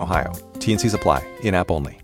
Ohio. T&Cs apply. In-app only.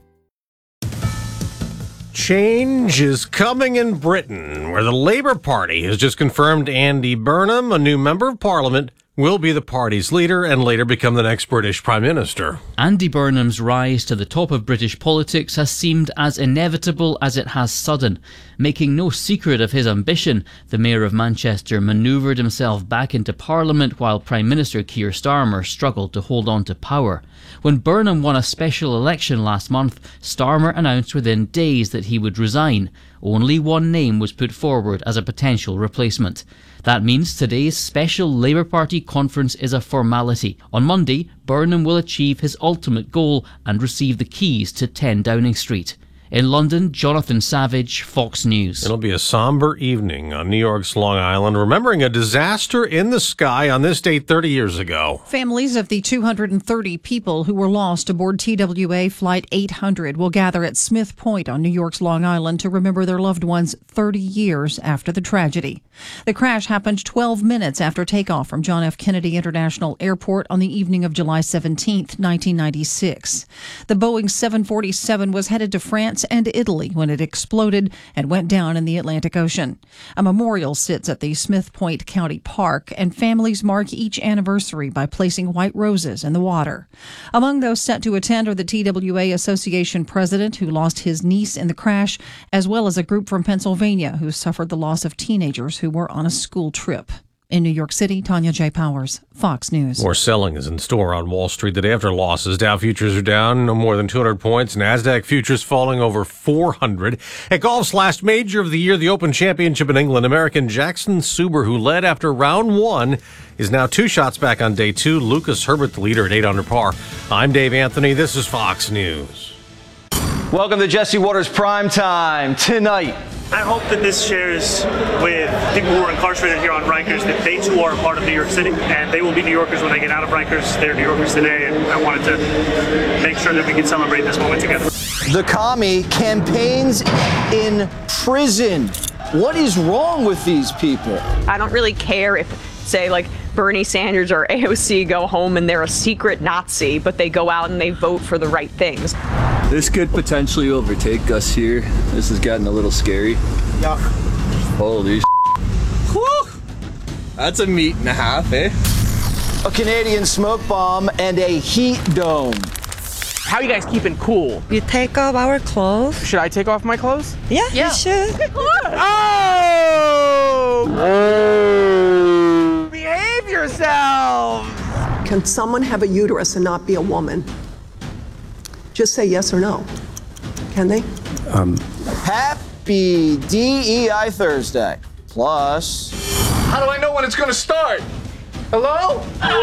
Change is coming in Britain, where the Labour Party has just confirmed Andy Burnham, a new member of Parliament, will be the party's leader and later become the next British Prime Minister. Andy Burnham's rise to the top of British politics has seemed as inevitable as it has sudden. Making no secret of his ambition, the Mayor of Manchester manoeuvred himself back into Parliament while Prime Minister Keir Starmer struggled to hold on to power. When Burnham won a special election last month, Starmer announced within days that he would resign. Only one name was put forward as a potential replacement. That means today's special Labour Party conference is a formality. On Monday, Burnham will achieve his ultimate goal and receive the keys to 10 Downing Street. In London, Jonathan Savage, Fox News. It'll be a somber evening on New York's Long Island, remembering a disaster in the sky on this date 30 years ago. Families of the 230 people who were lost aboard TWA Flight 800 will gather at Smith Point on New York's Long Island to remember their loved ones 30 years after the tragedy. The crash happened 12 minutes after takeoff from John F. Kennedy International Airport on the evening of July 17, 1996. The Boeing 747 was headed to France and Italy when it exploded and went down in the Atlantic Ocean. A memorial sits at the Smith Point County Park, and families mark each anniversary by placing white roses in the water. Among those set to attend are the TWA Association president, who lost his niece in the crash, as well as a group from Pennsylvania who suffered the loss of teenagers who were on a school trip. In New York City, Tanya J. Powers, Fox News. More selling is in store on Wall Street the day after losses. Dow futures are down no more than 200 points. NASDAQ futures falling over 400. At golf's last major of the year, the Open Championship in England, American Jackson Suber, who led after round one, is now 2 shots back on day 2. Lucas Herbert, the leader, at 8 under par. I'm Dave Anthony. This is Fox News. Welcome to Jesse Waters Prime Time. Tonight, I hope that this shares with people who are incarcerated here on Rikers that they too are a part of New York City, and they will be New Yorkers when they get out of Rikers. They're New Yorkers today, and I wanted to make sure that we can celebrate this moment together. the commie campaigns in prison. What is wrong with these people? I don't really care if, say, like Bernie Sanders or AOC go home and they're a secret Nazi, but they go out and they vote for the right things. This could potentially overtake us here. This has gotten a little scary. Yeah. Holy Whew. That's a meat and a half, eh? A Canadian smoke bomb and a heat dome. How are you guys keeping cool? You take off our clothes. Should I take off my clothes? Yeah. You should. Oh! Behave yourself! Can someone have a uterus and not be a woman? Just say yes or no. Can they? Happy DEI Thursday. Plus... How do I know when it's going to start? Hello?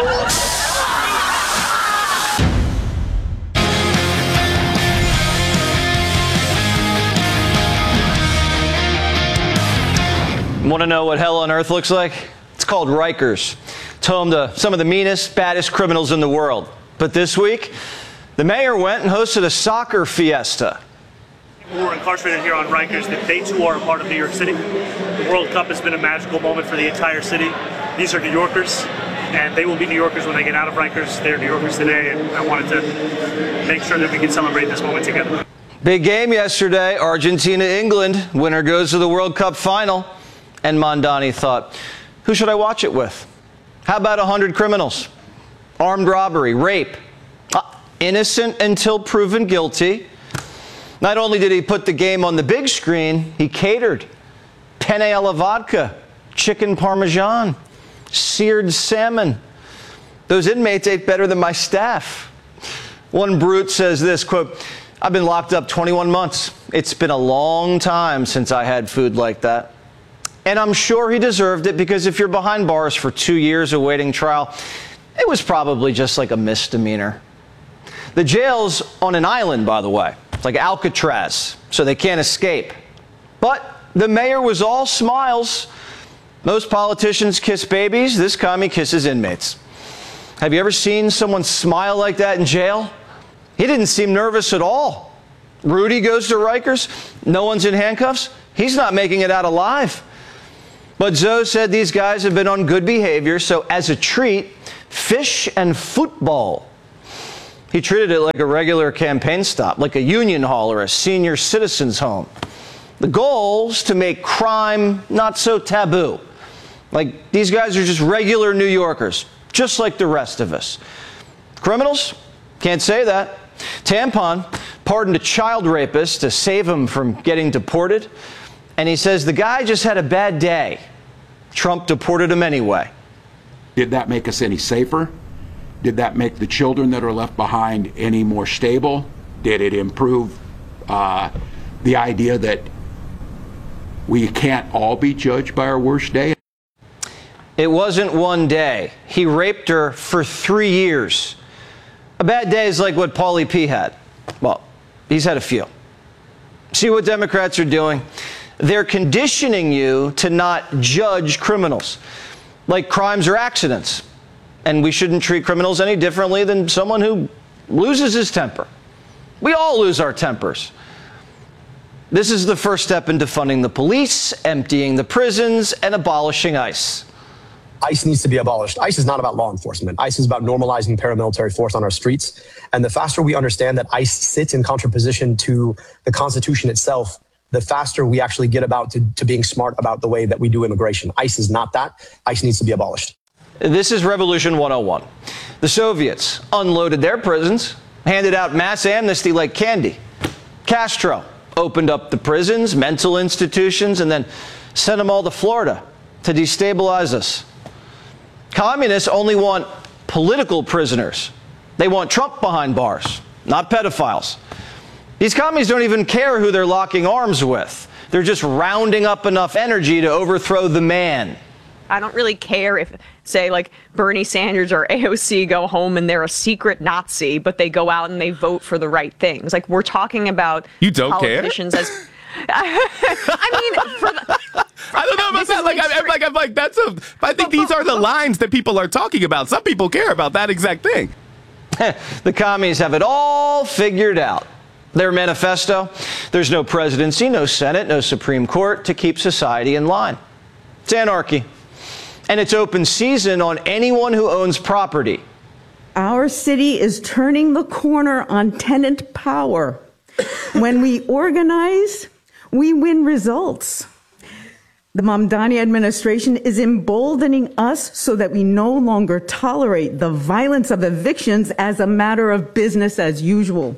Want to know what hell on earth looks like? It's called Rikers. It's home to some of the meanest, baddest criminals in the world. But this week, the mayor went and hosted a soccer fiesta. People who are incarcerated here on Rikers, that they too are a part of New York City. The World Cup has been a magical moment for the entire city. These are New Yorkers, and they will be New Yorkers when they get out of Rikers. They're New Yorkers today, and I wanted to make sure that we can celebrate this moment together. Big game yesterday, Argentina-England. Winner goes to the World Cup final. And Mondani thought, who should I watch it with? How about 100 criminals? Armed robbery, rape. Innocent until proven guilty. Not only did he put the game on the big screen, he catered. Penne alla vodka, chicken parmesan, seared salmon. Those inmates ate better than my staff. One brute says this, quote, I've been locked up 21 months. It's been a long time since I had food like that. And I'm sure he deserved it, because if you're behind bars for 2 years awaiting trial, it was probably just like a misdemeanor. The jail's on an island, by the way. It's like Alcatraz, so they can't escape. But the mayor was all smiles. Most politicians kiss babies. This commie kisses inmates. Have you ever seen someone smile like that in jail? He didn't seem nervous at all. Rudy goes to Rikers. No one's in handcuffs. He's not making it out alive. But Zoe said these guys have been on good behavior, so as a treat, fish and football. He treated it like a regular campaign stop, like a union hall or a senior citizen's home. The goal's to make crime not so taboo. Like, these guys are just regular New Yorkers, just like the rest of us. Criminals? Can't say that. Tampon pardoned a child rapist to save him from getting deported. And he says the guy just had a bad day. Trump deported him anyway. Did that make us any safer? Did that make the children that are left behind any more stable? Did it improve the idea that we can't all be judged by our worst day? It wasn't one day. He raped her for 3 years. A bad day is like what Paulie P. had. Well, he's had a few. See what Democrats are doing? They're conditioning you to not judge criminals like crimes or accidents. And we shouldn't treat criminals any differently than someone who loses his temper. We all lose our tempers. This is the first step in defunding the police, emptying the prisons, and abolishing ICE. ICE needs to be abolished. ICE is not about law enforcement. ICE is about normalizing paramilitary force on our streets. And the faster we understand that ICE sits in contraposition to the Constitution itself, the faster we actually get about to being smart about the way that we do immigration. ICE is not that. ICE needs to be abolished. This is Revolution 101. The Soviets unloaded their prisons, handed out mass amnesty like candy. Castro opened up the prisons, mental institutions, and then sent them all to Florida to destabilize us. Communists only want political prisoners. They want Trump behind bars, not pedophiles. These commies don't even care who they're locking arms with. They're just rounding up enough energy to overthrow the man. I don't really care if, say, like Bernie Sanders or AOC go home and they're a secret Nazi, but they go out and they vote for the right things. Like, we're talking about you don't politicians care? As I mean, for the, I don't know about that. I'm like, that's a. I think these are the lines that people are talking about. Some people care about that exact thing. The commies have it all figured out. Their manifesto: there's no presidency, no Senate, no Supreme Court to keep society in line. It's anarchy. And it's open season on anyone who owns property. Our city is turning the corner on tenant power. When we organize, we win results. The Mamdani administration is emboldening us so that we no longer tolerate the violence of evictions as a matter of business as usual.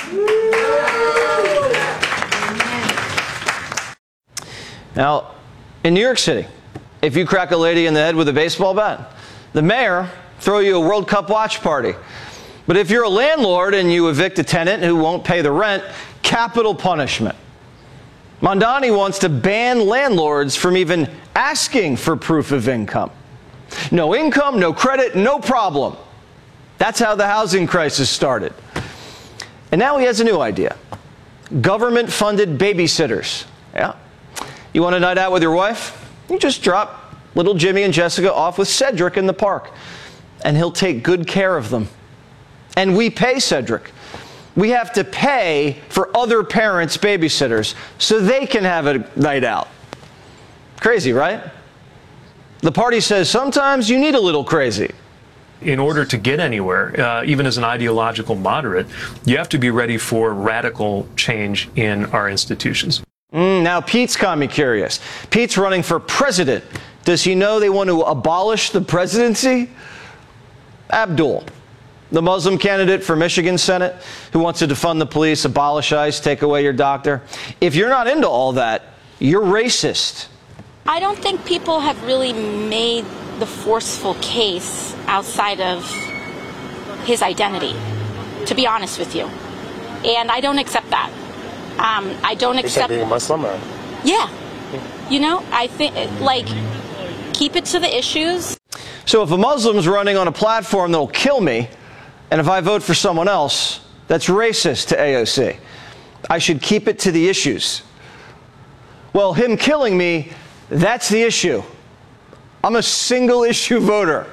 Now, in New York City, if you crack a lady in the head with a baseball bat, the mayor throw you a World Cup watch party. But if you're a landlord and you evict a tenant who won't pay the rent, capital punishment. Mamdani wants to ban landlords from even asking for proof of income. No income, no credit, no problem. That's how the housing crisis started. And now he has a new idea. Government-funded babysitters. Yeah. You want a night out with your wife? You just drop little Jimmy and Jessica off with Cedric in the park, and he'll take good care of them. And we pay Cedric. We have to pay for other parents' babysitters so they can have a night out. Crazy, right? The party says sometimes you need a little crazy. In order to get anywhere, even as an ideological moderate, you have to be ready for radical change in our institutions. Now Pete's got me curious. Pete's running for president. Does he know they want to abolish the presidency? Abdul, the Muslim candidate for Michigan Senate, who wants to defund the police, abolish ICE, take away your doctor. If you're not into all that, you're racist. I don't think people have really made the forceful case outside of his identity, to be honest with you. And I don't accept that. I don't accept being a Muslim, or? Yeah. You know, I think, like, keep it to the issues. So if a Muslim's running on a platform that'll kill me, and if I vote for someone else, that's racist to AOC. I should keep it to the issues. Well, him killing me, that's the issue. I'm a single issue voter.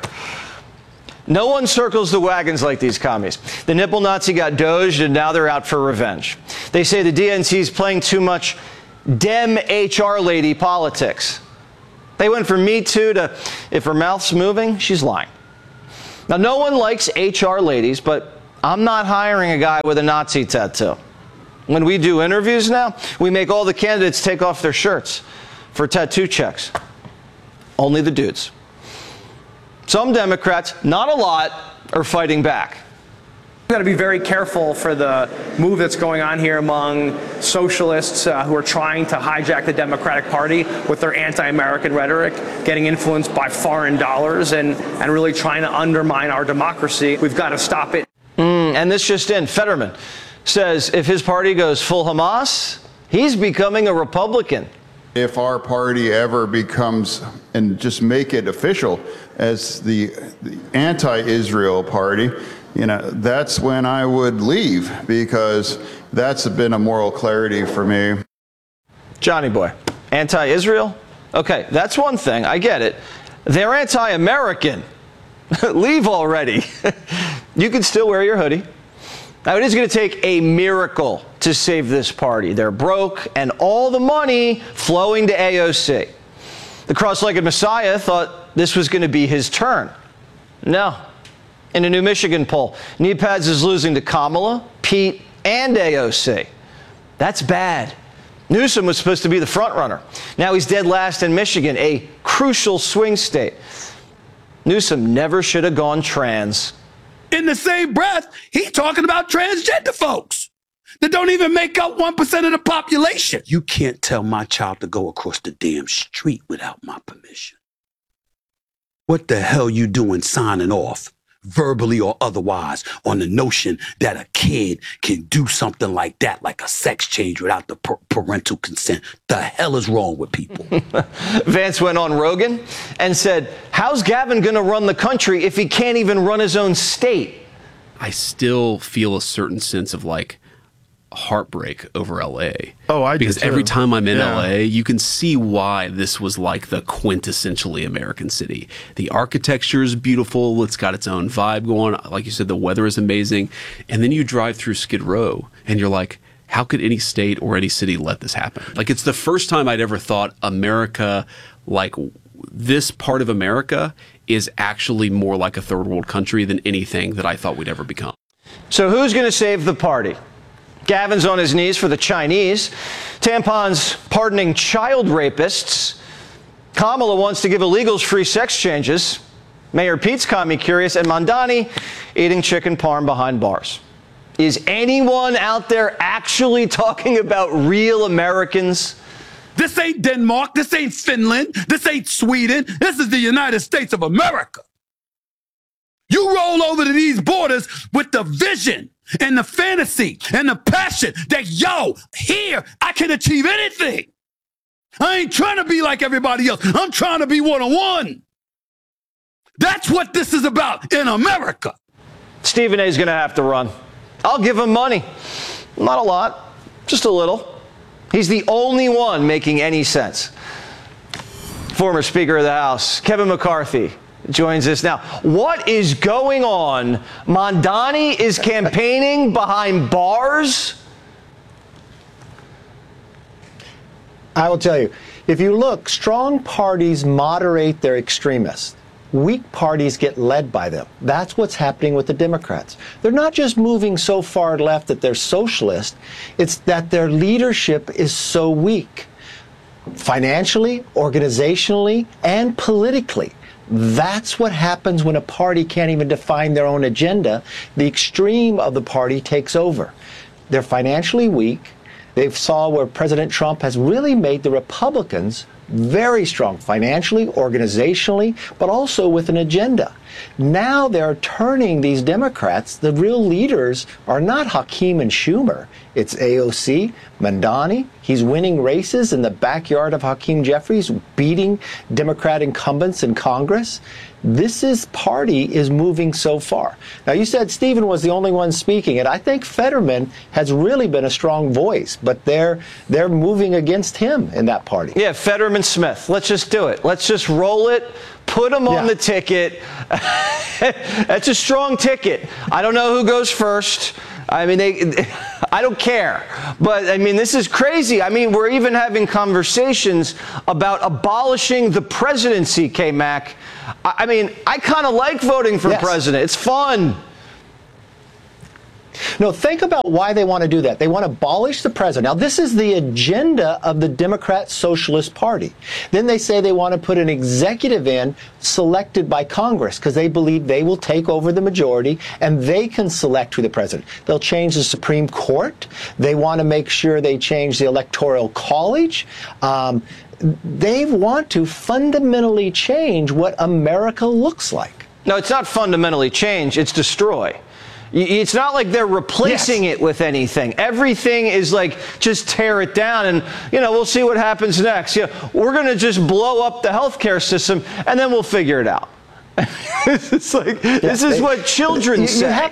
No one circles the wagons like these commies. The nipple Nazi got doged, and now they're out for revenge. They say the DNC is playing too much Dem HR lady politics. They went from Me Too to if her mouth's moving, she's lying. Now, no one likes HR ladies, but I'm not hiring a guy with a Nazi tattoo. When we do interviews now, we make all the candidates take off their shirts for tattoo checks. Only the dudes. Some Democrats, not a lot, are fighting back. We've got to be very careful for the move that's going on here among socialists who are trying to hijack the Democratic Party with their anti-American rhetoric, getting influenced by foreign dollars and really trying to undermine our democracy. We've got to stop it. And this just in, Fetterman says if his party goes full Hamas, he's becoming a Republican. If our party ever becomes, and just make it official, as the anti-Israel party, you know, that's when I would leave, because that's been a moral clarity for me. Johnny boy, anti-Israel? Okay, that's one thing. I get it. They're anti-American. Leave already. You can still wear your hoodie. Now, it is going to take a miracle to save this party. They're broke, and all the money flowing to AOC. The cross-legged Messiah thought this was going to be his turn. No. In a New Michigan poll, Kneepads is losing to Kamala, Pete, and AOC. That's bad. Newsom was supposed to be the front runner. Now he's dead last in Michigan, a crucial swing state. Newsom never should have gone trans. In the same breath, he's talking about transgender folks that don't even make up 1% of the population. You can't tell my child to go across the damn street without my permission. What the hell you doing signing off, verbally or otherwise, on the notion that a kid can do something like that, like a sex change, without the parental consent? The hell is wrong with people? Vance went on Rogan and said, how's Gavin going to run the country if he can't even run his own state? I still feel a certain sense of like heartbreak over LA. Oh, I do because too. every time I'm in Yeah. LA, you can see why this was like the quintessentially American city. The architecture is beautiful. It's got its own vibe going. Like you said, the weather is amazing. And then you drive through Skid Row and you're like, how could any state or any city let this happen? Like, it's the first time I'd ever thought America, like this part of America, is actually more like a third world country than anything that I thought we'd ever become. So who's going to save the party? Gavin's on his knees for the Chinese. Tampon's pardoning child rapists. Kamala wants to give illegals free sex changes. Mayor Pete's commie curious. And Mondani eating chicken parm behind bars. Is anyone out there actually talking about real Americans? This ain't Denmark. This ain't Finland. This ain't Sweden. This is the United States of America. You roll over to these borders with the vision and the fantasy and the passion that, yo, here I can achieve anything. I ain't trying to be like everybody else. I'm trying to be one-on-one. That's what this is about in America. Stephen A. is going to have to run. I'll give him money. Not a lot, just a little. He's the only one making any sense. Former Speaker of the House, Kevin McCarthy, joins us now. What is going on? Mondani is campaigning behind bars? I will tell you, if you look, strong parties moderate their extremists. Weak parties get led by them. That's what's happening with the Democrats. They're not just moving so far left that they're socialist. It's that their leadership is so weak. Financially, organizationally, and politically. That's what happens when a party can't even define their own agenda. The extreme of the party takes over. They're financially weak. They saw where President Trump has really made the Republicans very strong financially, organizationally, but also with an agenda. Now they're turning these Democrats, the real leaders are not Hakeem and Schumer. It's AOC, Mondani. He's winning races in the backyard of Hakeem Jeffries, beating Democrat incumbents in Congress. This party is moving so far. Now, you said Stephen was the only one speaking, and I think Fetterman has really been a strong voice, but they're moving against him in that party. Yeah, Fetterman Smith. Let's just do it. Let's just roll it. Put him on the ticket. That's a strong ticket. I don't know who goes first. I mean, I don't care. But, I mean, this is crazy. I mean, we're even having conversations about abolishing the presidency, K-Mac. I mean, I kind of like voting for president. It's fun. No, think about why they want to do that. They want to abolish the president. Now, this is the agenda of the Democrat Socialist Party. Then they say they want to put an executive in selected by Congress because they believe they will take over the majority and they can select who the president. They'll change the Supreme Court. They want to make sure they change the Electoral College. They want to fundamentally change what America looks like. No, it's not fundamentally change. It's destroy. It's not like they're replacing it with anything. Everything is like, just tear it down and, we'll see what happens next. We're going to just blow up the healthcare system and then we'll figure it out. It's like, this is what children say.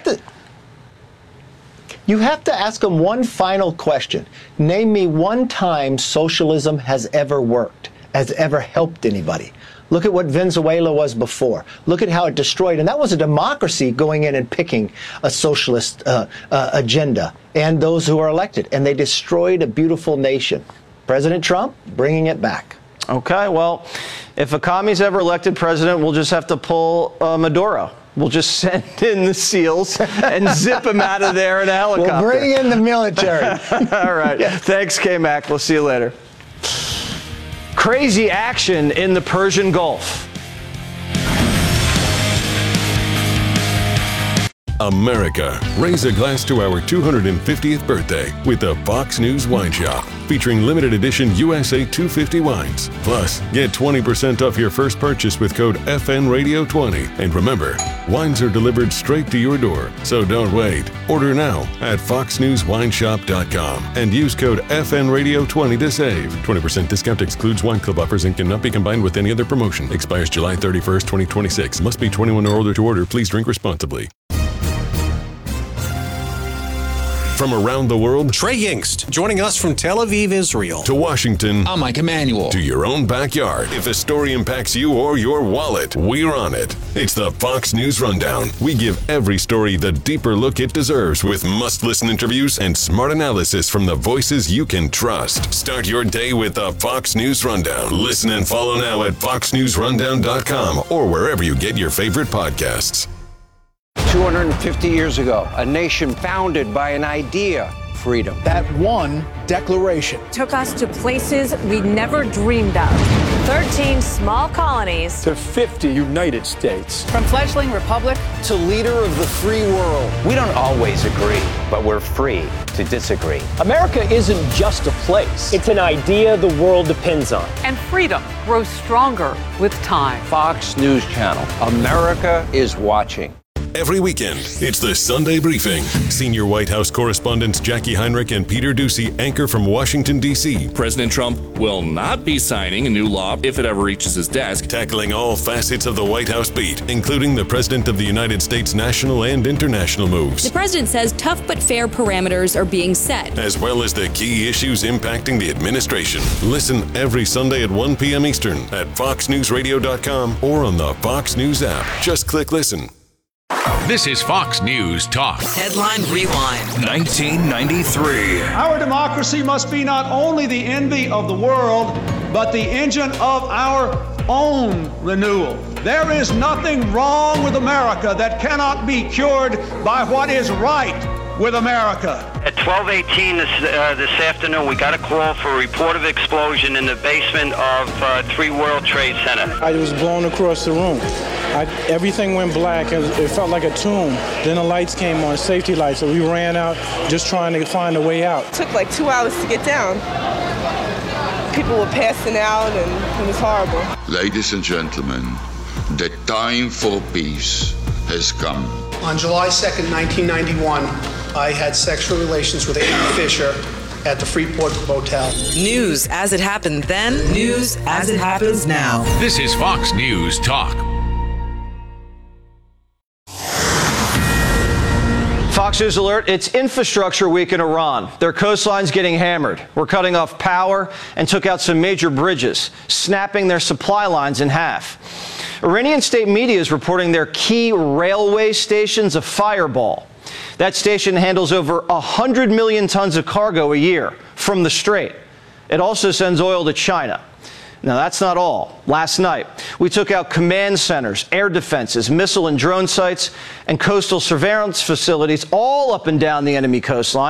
You have to ask them one final question. Name me one time socialism has ever worked, has ever helped anybody. Look at what Venezuela was before. Look at how it destroyed. And that was a democracy going in and picking a socialist agenda and those who are elected. And they destroyed a beautiful nation. President Trump bringing it back. Okay, well, if a commie's ever elected president, we'll just have to pull Maduro. We'll just send in the SEALs and zip him out of there in a helicopter. We'll bring in the military. All right. Yes. Thanks, K-Mac. We'll see you later. Crazy action in the Persian Gulf. America, raise a glass to our 250th birthday with the Fox News Wine Shop, featuring limited edition USA 250 wines. Plus, get 20% off your first purchase with code FNRadio20. And remember, wines are delivered straight to your door, so don't wait. Order now at foxnewswineshop.com and use code FNRadio20 to save. 20% discount excludes wine club offers and cannot be combined with any other promotion. Expires July 31st, 2026. Must be 21 or older to order. Please drink responsibly. From around the world, Trey Yingst, joining us from Tel Aviv, Israel. To Washington. I'm Mike Emanuel. To your own backyard. If a story impacts you or your wallet, we're on it. It's the Fox News Rundown. We give every story the deeper look it deserves with must-listen interviews and smart analysis from the voices you can trust. Start your day with the Fox News Rundown. Listen and follow now at foxnewsrundown.com or wherever you get your favorite podcasts. 250 years ago, a nation founded by an idea, freedom. That one declaration took us to places we never dreamed of. 13 small colonies to 50 United States. From fledgling republic to leader of the free world. We don't always agree, but we're free to disagree. America isn't just a place. It's an idea the world depends on. And freedom grows stronger with time. Fox News Channel. America is watching. Every weekend, it's the Sunday Briefing. Senior White House correspondents Jackie Heinrich and Peter Doocy anchor from Washington, D.C. President Trump will not be signing a new law if it ever reaches his desk. Tackling all facets of the White House beat, including the President of the United States' national and international moves. The president says tough but fair parameters are being set, as well as the key issues impacting the administration. Listen every Sunday at 1 p.m. Eastern at foxnewsradio.com or on the Fox News app. Just click listen. This is Fox News Talk. Headline Rewind. 1993. Our democracy must be not only the envy of the world, but the engine of our own renewal. There is nothing wrong with America that cannot be cured by what is right with America. At 12:18 this afternoon, we got a call for a report of explosion in the basement of 3 World Trade Center. I was blown across the room. Everything went black. It felt like a tomb. Then the lights came on, safety lights, so we ran out just trying to find a way out. It took like 2 hours to get down. People were passing out and it was horrible. Ladies and gentlemen, the time for peace has come. On July 2nd, 1991, I had sexual relations with Amy Fisher at the Freeport Motel. News as it happened then, news as it happens now. This is Fox News Talk. Fox News Alert, it's Infrastructure Week in Iran. Their coastline's getting hammered. We're cutting off power and took out some major bridges, snapping their supply lines in half. Iranian state media is reporting their key railway station's a fireball. That station handles over 100 million tons of cargo a year from the Strait. It also sends oil to China. Now, that's not all. Last night, we took out command centers, air defenses, missile and drone sites, and coastal surveillance facilities all up and down the enemy coastline.